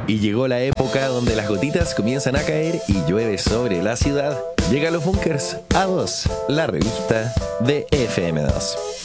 Y llegó la época donde las gotitas comienzan a caer y llueve sobre la ciudad. Llega a los Bunkers A2, la revista de FM2.